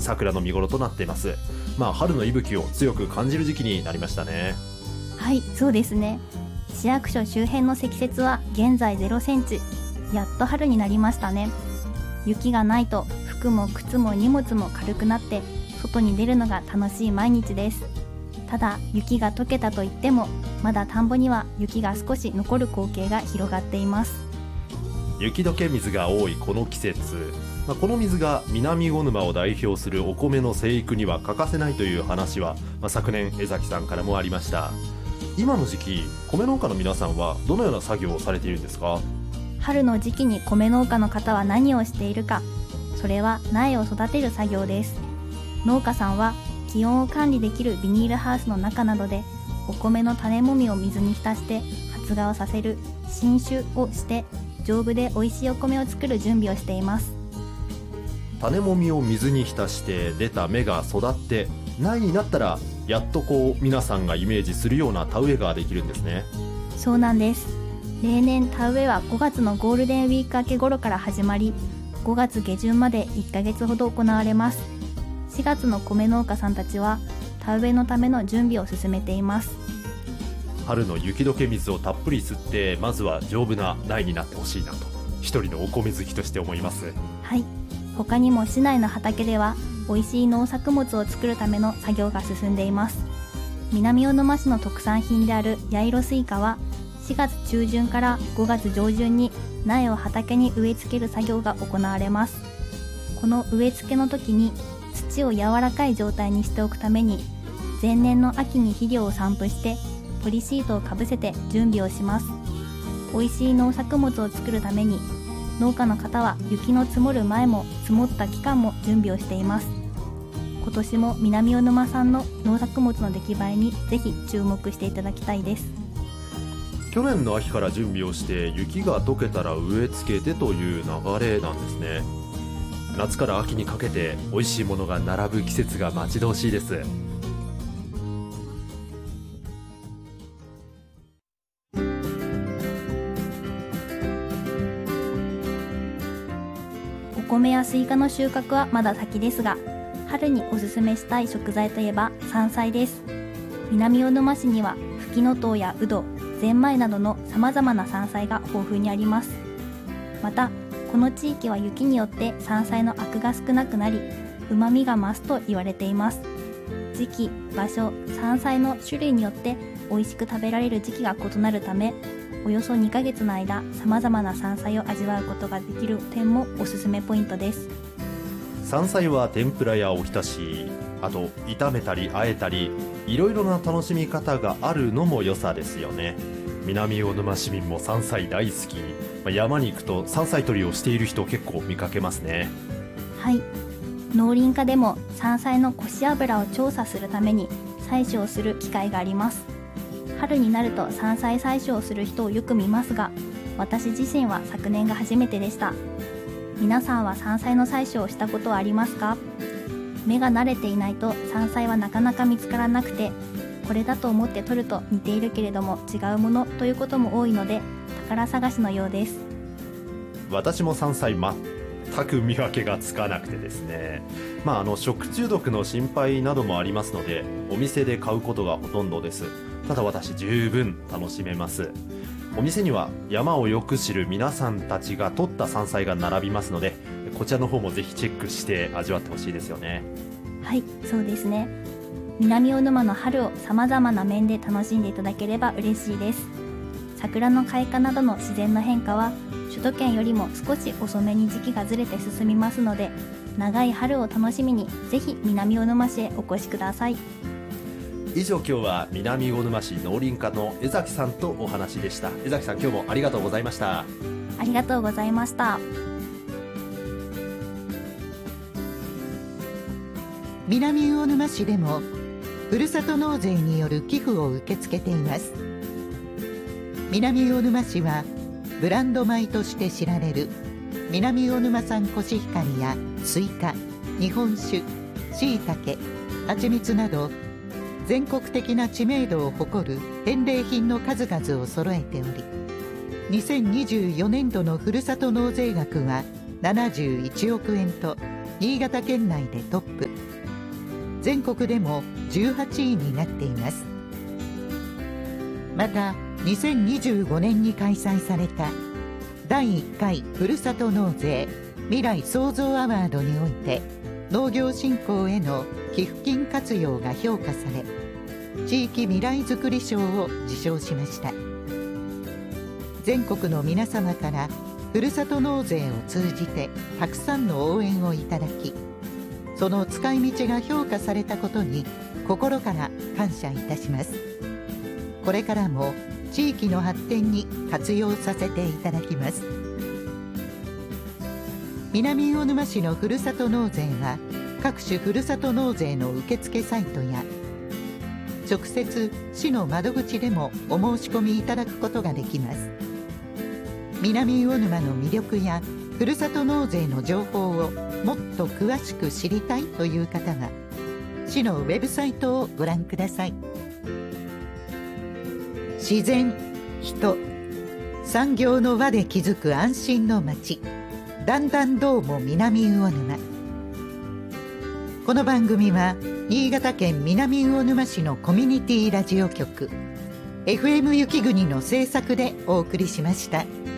桜の見頃となっています。春の息吹を強く感じる時期になりましたね。 はい、そうですね。市役所周辺の積雪は現在0センチ。やっと春になりましたね。雪がないと服も靴も荷物も軽くなって外に出るのが楽しい毎日です。ただ雪が溶けたといってもまだ田んぼには雪が少し残る光景が広がっています。 雪解け水が多いこの季節、この水が南魚沼を代表するお米の生育には欠かせないという話は、昨年江崎さんからもありました。今の時期米農家の皆さんはどのような作業をされているんですか？ 春の時期に米農家の方は何をしているか、それは苗を育てる作業です。農家さんは気温を管理できるビニールハウスの中などでお米の種もみを水に浸して発芽をさせる新種をして丈夫で美味しいお米を作る準備をしています。 種もみを水に浸して出た芽が育って苗になったらやっと皆さんがイメージするような田植えができるんですね。 そうなんです。例年田植えは5月のゴールデンウィーク明け頃から始まり5月下旬まで1ヶ月ほど行われます。4月の米農家さんたちは田植えのための準備を進めています。 春の雪解け水をたっぷり吸ってまずは丈夫な苗になってほしいなと一人のお米好きとして思います。 はい、他にも市内の畑では美味しい農作物を作るための作業が進んでいます。南魚沼市の特産品である八色スイカは4月中旬から5月上旬に苗を畑に植え付ける作業が行われます。この植え付けの時に土を柔らかい状態にしておくために前年の秋に肥料を散布してポリシートをかぶせて準備をします。美味しい農作物を作るために農家の方は雪の積もる前も積もった期間も準備をしています。今年も南魚沼産の農作物の出来栄えにぜひ注目していただきたいです。 去年の秋から準備をして雪が溶けたら植え付けてという流れなんですね。夏から秋にかけて美味しいものが並ぶ季節が待ち遠しいです。 お米やスイカの収穫はまだ先ですが、春におすすめしたい食材といえば山菜です。南魚沼市にはフキノトウやウド、ゼンマイなどの様々な山菜が豊富にあります。またこの地域は雪によって山菜のアクが少なくなり旨味が増すと言われています。時期、場所、山菜の種類によって美味しく食べられる時期が異なるため、およそ2ヶ月の間様々な山菜を味わうことができる点もおすすめポイントです。 山菜は天ぷらやおひたし、あと炒めたり和えたりいろいろな楽しみ方があるのも良さですよね。南魚沼市民も山菜大好き。山に行くと山菜採りをしている人結構見かけますね。 はい、農林課でも山菜のこし油を調査するために採取をする機会があります。春になると山菜採取をする人をよく見ますが、私自身は昨年が初めてでした。皆さんは山菜の採取をしたことはありますか？目が慣れていないと山菜はなかなか見つからなくて、これだと思って取ると似ているけれども違うものということも多いので宝探しのようです。 私も山菜全く見分けがつかなくてですね、食中毒の心配などもありますのでお店で買うことがほとんどです。ただ私十分楽しめます。お店には山をよく知る皆さんたちが取った山菜が並びますので、こちらの方もぜひチェックして味わってほしいですよね。 はい、そうですね。南魚沼の春を様々な面で楽しんでいただければ嬉しいです。桜の開花などの自然の変化は首都圏よりも少し遅めに時期がずれて進みますので、長い春を楽しみにぜひ南魚沼市へお越しください。 以上、今日は南魚沼市農林課の江崎さんとお話でした。江崎さん、今日もありがとうございました。 ありがとうございました。 南魚沼市でもふるさと納税による寄付を受け付けています。南魚沼市はブランド米として知られる南魚沼産コシヒカリやスイカ、日本酒、しいたけ、蜂蜜など全国的な知名度を誇る返礼品の数々を揃えており、2024年度のふるさと納税額は71億円と新潟県内でトップ、全国でも18位になっています。また2025年に開催された第1回ふるさと納税未来創造アワードにおいて、農業振興への寄付金活用が評価され、地域未来づくり賞を受賞しました。全国の皆様からふるさと納税を通じてたくさんの応援をいただき、その使い道が評価されたことに心から感謝いたします。これからも地域の発展に活用させていただきます。南魚沼市のふるさと納税は、各種ふるさと納税の受付サイトや直接市の窓口でもお申し込みいただくことができます。南魚沼の魅力やふるさと納税の情報をもっと詳しく知りたいという方は、市のウェブサイトをご覧ください。自然、人、産業の輪で築く安心の町、段々どうも南魚沼。この番組は新潟県南魚沼市のコミュニティラジオ局 FM 雪国の制作でお送りしました。